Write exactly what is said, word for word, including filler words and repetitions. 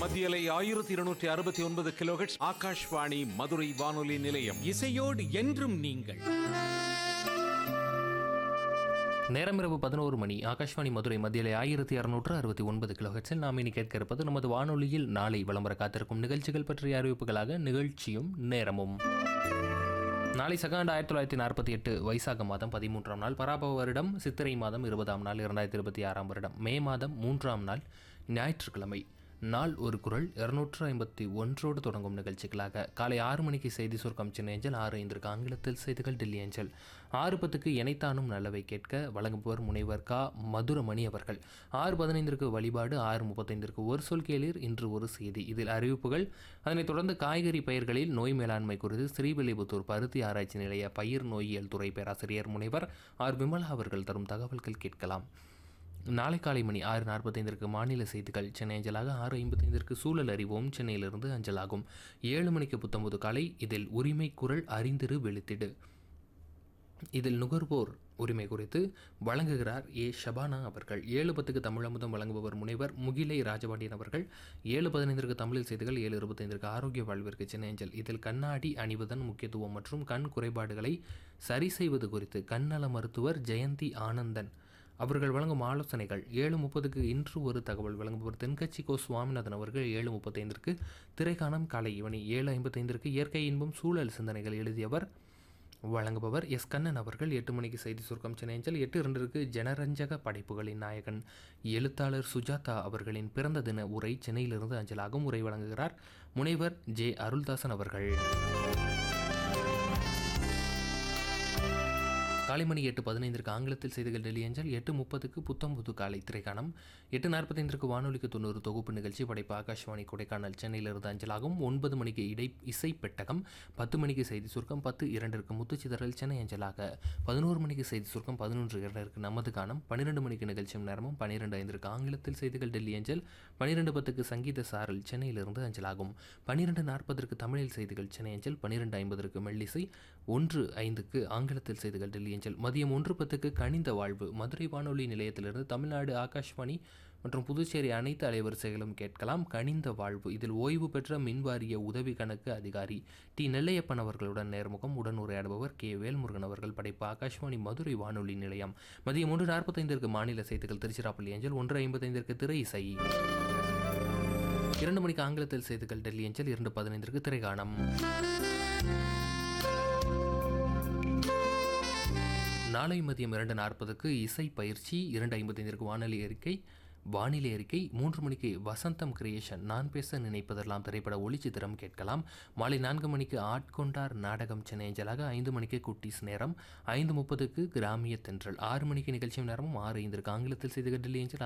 மத்தியலை ஆயிரத்தி இருநூற்றி அறுபத்தி ஒன்பது கிலோஹெர்ட்ஸ் ஆகாஷ்வாணி மதுரை வானொலி நிலையம். இசையோடு என்றும் நீங்கள். நேரம் இரவு பதினோரு மணி. ஆகாஷ்வாணி மதுரை மத்தியிலே ஆயிரத்தி அறுநூற்று அறுபத்தி ஒன்பது கிலோஹெர்ட்ஸில் நாம் இனி கேட்க இருப்பது நமது வானொலியில் நாளை விளம்பர காத்திருக்கும் நிகழ்ச்சிகள் பற்றிய அறிவிப்புகளாக நிகழ்ச்சியும் நேரமும். நாளை சகாண்டு ஆயிரத்தி தொள்ளாயிரத்தி நாற்பத்தி எட்டு வைசாக மாதம் பதிமூன்றாம் நாள், பராபவ வருடம் சித்திரை மாதம் இருபதாம் நாள், இரண்டாயிரத்தி இருபத்தி ஆறாம் வருடம் மே மாதம் மூன்றாம் நாள் ஞாயிற்றுக்கிழமை. நாள் ஒரு குரல் இருநூற்று ஐம்பத்தி ஒன்றோடு தொடங்கும் நிகழ்ச்சிகளாக காலை ஆறு மணிக்கு செய்தி சுருக்கம் சென்னை ஏஞ்சல், ஆறு ஐந்திற்கு ஆங்கிலத்தில் செய்திகள் டெல்லி ஏஞ்சல், ஆறு பத்துக்கு இணைத்தானும் நல்லவை கேட்க வழங்குபவர் முனைவர் கா மதுரமணி அவர்கள், ஆறு பதினைந்திற்கு வழிபாடு, ஆறு முப்பத்தைந்திற்கு ஒரு சொல் கேளீர் இன்று ஒரு செய்தி, இதில் அறிவிப்புகள். அதனைத் தொடர்ந்து காய்கறி பயிர்களில் நோய் மேலாண்மை குறித்து ஸ்ரீவில்லிபுத்தூர் பருத்தி ஆராய்ச்சி நிலைய பயிர் நோயியல் துறை பேராசிரியர் முனைவர் ஆர் விமலா அவர்கள் தரும் தகவல்கள் கேட்கலாம். நாளை காலை மணி ஆறு நாற்பத்தைந்திற்கு மாநில செய்திகள் சென்னை அஞ்சலாக, ஆறு ஐம்பத்தைந்திற்கு சூழல் அறிவோம் சென்னையிலிருந்து அஞ்சலாகும், ஏழு மணிக்கு புத்தம்புது காலை, இதில் உரிமை குரல் அறிந்திரு வெளுத்திடு, இதில் நுகர்வோர் உரிமை குறித்து வழங்குகிறார் ஏ ஷபானா அவர்கள். ஏழு பத்துக்கு தமிழமுதம் வழங்குபவர் முனைவர் முகிலை ராஜபாண்டியன் அவர்கள். ஏழு பதினைந்திற்கு தமிழில் செய்திகள், ஏழு இருபத்தைந்திற்கு ஆரோக்கிய வாழ்விற்கு சென்னை அஞ்சல், இதில் கண்ணாடி அணிவதன் முக்கியத்துவம் மற்றும் கண் குறைபாடுகளை சரி செய்வது குறித்து கண்ணல மருத்துவர் ஜெயந்தி ஆனந்தன் அவர்கள் வழங்கும் ஆலோசனைகள். ஏழு முப்பதுக்கு இன்று ஒரு தகவல் வழங்குபவர் தென்கட்சி கோ சுவாமிநாதன் அவர்கள். ஏழு முப்பத்தைந்திற்கு திரைக்காணம் காலை இவனி. ஏழு ஐம்பத்தைந்திற்கு இயற்கை இன்பம் சூழல் சிந்தனைகள் எழுதியவர் வழங்குபவர் எஸ் கண்ணன் அவர்கள். எட்டு மணிக்கு செய்தி சுருக்கம் சென்னை அஞ்சல், எட்டு இரண்டிற்கு ஜனரஞ்சக படைப்புகளின் நாயகன் எழுத்தாளர் சுஜாதா அவர்களின் பிறந்த தின உரை சென்னையிலிருந்து அஞ்சலாகும், உரை வழங்குகிறார் முனைவர் ஜே அருள்தாசன் அவர்கள். காலை மணி எட்டு பதினைந்திற்கு ஆங்கிலத்தில் செய்திகள் டெல்லி ஏஞ்சல், எட்டு முப்பதுக்கு புத்தம் புது காலை திரைக்காணம், எட்டு நாற்பத்தைந்திற்கு வானொலிக்கு தொண்ணூறு தொகுப்பு நிகழ்ச்சி படைப்பு ஆகாஷ்வாணி கொடைக்கானல் சென்னையிலிருந்து அஞ்சலாகும், ஒன்பது மணிக்கு இடை இசை பெட்டகம், பத்து மணிக்கு செய்தி சுருக்கம், பத்து இரண்டிற்கு முத்துச்சிதறல் சென்னை அஞ்சலாக, பதினோரு மணிக்கு செய்தி சுருக்கம், பதினொன்று இரண்டிற்கு நமது காணம், பன்னிரெண்டு மணிக்கு நிகழ்ச்சியும் நேரமும், பன்னிரெண்டு ஐந்திற்கு ஆங்கிலத்தில் செய்திகள் டெல்லி ஏஞ்சல், பன்னிரெண்டு பத்துக்கு சங்கீத சாரல் சென்னையிலிருந்து அஞ்சலாகும், பன்னிரெண்டு நாற்பதற்கு தமிழில் செய்திகள் சென்னை அஞ்சல், பன்னிரெண்டு ஐம்பதற்கு மெல்லிசை, ஒன்று ஐந்துக்கு ஆங்கிலத்தில் செய்திகள் டெல்லி ஏஞ்சல், மதியம் ஒன்று பத்துக்கு கனிந்த வாழ்வு மதுரை வானொலி நிலையத்திலிருந்து தமிழ்நாடு ஆகாஷ்வாணி மற்றும் புதுச்சேரி அனைத்து அலைவரிசைகளும் கேட்கலாம். கனிந்த வாழ்வு, இதில் ஓய்வு பெற்ற மின்வாரிய உதவி கணக்கு அதிகாரி டி நெல்லையப்பன் அவர்களுடன் நேர்முகம், உடன் உரையாடுபவர் கே வேல்முருகன் அவர்கள். படைப்பு ஆகாஷ்வாணி மதுரை வானொலி நிலையம். மதியம் ஒன்று நாற்பத்தைந்திற்கு மாநில செய்திகள் திருச்சிராப்பள்ளி ஏஞ்சல், ஒன்று ஐம்பத்தைந்திற்கு திரை இசை, இரண்டு மணிக்கு ஆங்கிலத்தில் செய்திகள் டெல்லி ஏஞ்சல், இரண்டு பதினைந்திற்கு திரைகாணம். நாளை மதியம் இரண்டு நாற்பதுக்கு இசை பயிற்சி, இரண்டு ஐம்பத்தைந்திற்கு வானொலி அறிக்கை வானிலை அறிக்கை, மூன்று மணிக்கு வசந்தம் கிரியேஷன் நான் பேச நினைப்பதெல்லாம் திரைப்பட ஒளிச்சித்திரம் கேட்கலாம். மாலை நான்கு மணிக்கு ஆட்கொண்டார் நாடகம் சென்னை அஞ்சலாக, ஐந்து மணிக்கு குட்டீஸ் நேரம், ஐந்து முப்பதுக்கு கிராமிய தென்றல், ஆறு மணிக்கு நிகழ்ச்சியும் நேரமும், ஆறு ஐந்திற்கு ஆங்கிலத்தில் செய்திகள் டெல்லி ஏஞ்சல்,